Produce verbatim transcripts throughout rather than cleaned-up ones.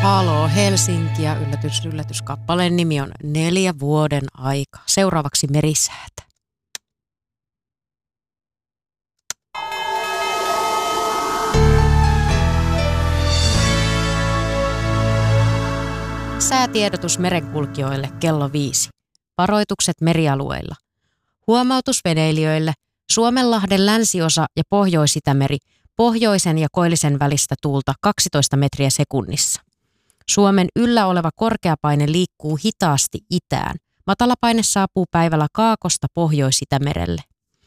Haloo Helsinki ja yllätys, yllätys, kappaleen nimi on Neljä vuoden aika. Seuraavaksi merisäätä. Säätiedotus merenkulkijoille kello viisi. Varoitukset merialueilla. Huomautus veneilijöille. Suomenlahden länsiosa ja Pohjois-Itämeri, pohjoisen ja koillisen välistä tuulta kaksitoista metriä sekunnissa. Suomen yllä oleva korkeapaine liikkuu hitaasti itään. Matalapaine saapuu päivällä Kaakosta Pohjois-Itämerelle.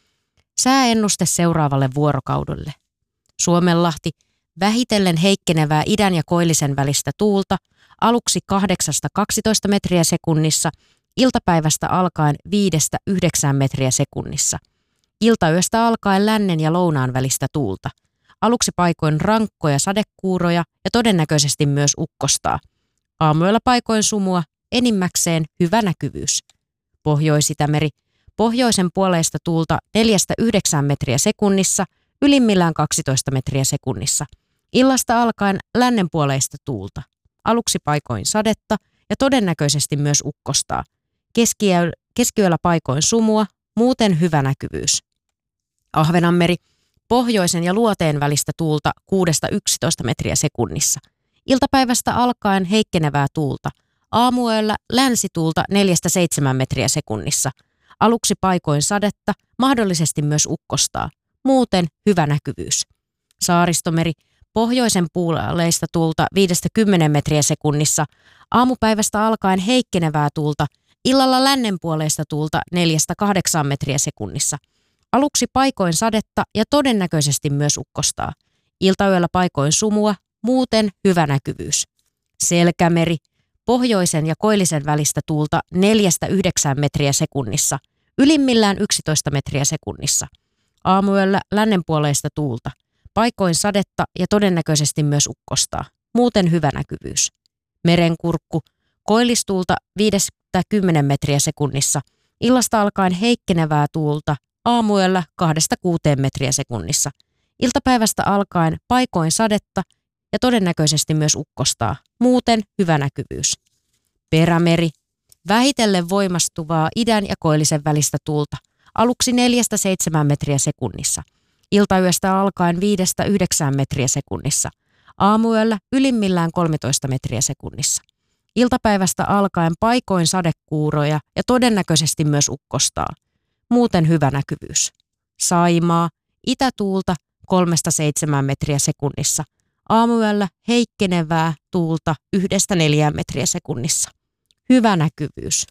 Sääennuste seuraavalle vuorokaudelle. Suomenlahti, vähitellen heikkenevää idän ja koillisen välistä tuulta, aluksi kahdeksasta kaksitoista metriä sekunnissa, iltapäivästä alkaen viidestä yhdeksään metriä sekunnissa. Iltayöstä alkaen lännen ja lounaan välistä tuulta. Aluksi paikoin rankkoja sadekuuroja ja todennäköisesti myös ukkostaa. Aamuyöllä paikoin sumua, enimmäkseen hyvä näkyvyys. Pohjois-Itämeri, pohjoisen puoleista tuulta neljästä yhdeksään metriä sekunnissa, ylimmillään kaksitoista metriä sekunnissa. Illasta alkaen lännen puoleista tuulta. Aluksi paikoin sadetta ja todennäköisesti myös ukkostaa. Keskiyö, keskiyöllä paikoin sumua, muuten hyvä näkyvyys. Ahvenanmeri, pohjoisen ja luoteen välistä tuulta kuudesta yksitoista metriä sekunnissa. Iltapäivästä alkaen heikkenevää tuulta. Aamuyöllä länsituulta neljästä seitsemään metriä sekunnissa. Aluksi paikoin sadetta, mahdollisesti myös ukkostaa. Muuten hyvä näkyvyys. Saaristomeri, pohjoisen puoleista tuulta viidestä kymmeneen metriä sekunnissa. Aamupäivästä alkaen heikkenevää tuulta. Illalla lännen puoleista tuulta neljästä kahdeksaan metriä sekunnissa. Aluksi paikoin sadetta ja todennäköisesti myös ukkostaa. Iltayöllä paikoin sumua, muuten hyvä näkyvyys. Selkämeri, pohjoisen ja koillisen välistä tuulta neljästä yhdeksään metriä sekunnissa, ylimmillään yksitoista metriä sekunnissa. Aamuyöllä lännen puoleista tuulta, paikoin sadetta ja todennäköisesti myös ukkostaa, muuten hyvä näkyvyys. Merenkurkku, koillistuulta viidestä kymmeneen metriä sekunnissa, illasta alkaen heikkenevää tuulta, aamuyöllä kahdesta kuuteen metriä sekunnissa. Iltapäivästä alkaen paikoin sadetta ja todennäköisesti myös ukkostaa. Muuten hyvä näkyvyys. Perämeri. Vähitellen voimastuvaa idän ja koillisen välistä tuulta. Aluksi neljästä seitsemään metriä sekunnissa. Iltayöstä alkaen viidestä yhdeksään metriä sekunnissa. Aamuyöllä ylimmillään kolmetoista metriä sekunnissa. Iltapäivästä alkaen paikoin sadekuuroja ja todennäköisesti myös ukkostaa. Muuten hyvä näkyvyys. Saimaa, itätuulta kolmesta seitsemään metriä sekunnissa. Aamuyöllä heikkenevää tuulta yhdestä neljään metriä sekunnissa. Hyvä näkyvyys.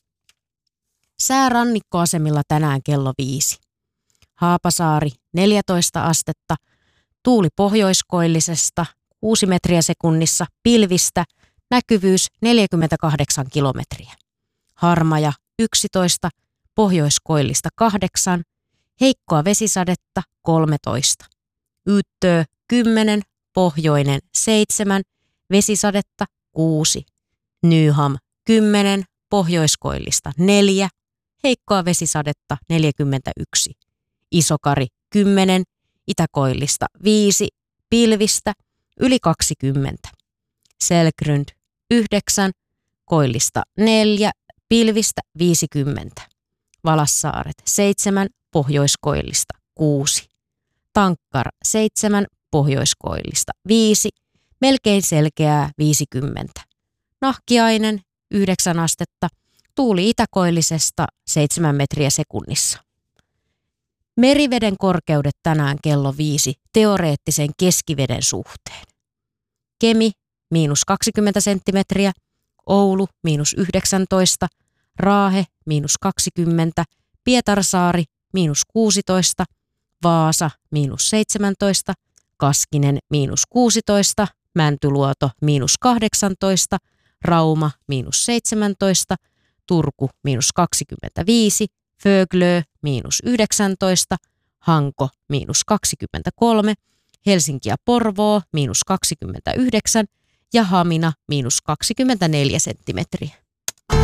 Sää rannikkoasemilla tänään kello viisi. Haapasaari neljätoista astetta, tuuli pohjoiskoillisesta kuusi metriä sekunnissa, pilvistä, näkyvyys neljäkymmentäkahdeksan kilometriä. Harmaja yksitoista, pohjoiskoillista kahdeksan, heikkoa vesisadetta kolmetoista. Yttöö kymmenen, pohjoinen seitsemän, vesisadetta kuusi. Nyham kymmenen, pohjoiskoillista neljä, heikkoa vesisadetta neljäkymmentäyksi. Isokari kymmenen, itäkoillista viisi, pilvistä yli kaksikymmentä. Selgrund yhdeksän, koillista neljä, pilvistä viisikymmentä. Valassaaret seitsemän, pohjoiskoillista kuusi. Tankkar seitsemän, pohjoiskoillista viisi, melkein selkeää viisikymmentä. Nahkiainen yhdeksän astetta, tuuli itäkoillisesta seitsemän metriä sekunnissa. Meriveden korkeudet tänään kello viisi teoreettisen keskiveden suhteen. Kemi miinus kaksikymmentä senttimetriä, Oulu miinus yhdeksäntoista, Raahe miinus kaksikymmentä, Pietarsaari miinus kuusitoista, Vaasa miinus seitsemäntoista, Kaskinen miinus kuusitoista, Mäntyluoto miinus kahdeksantoista, Rauma miinus seitsemäntoista, Turku miinus kaksikymmentäviisi, Föglö miinus yhdeksäntoista, Hanko miinus kaksikymmentäkolme, Helsinki ja Porvoo miinus kaksikymmentäyhdeksän ja Hamina miinus kaksikymmentäneljä senttimetriä.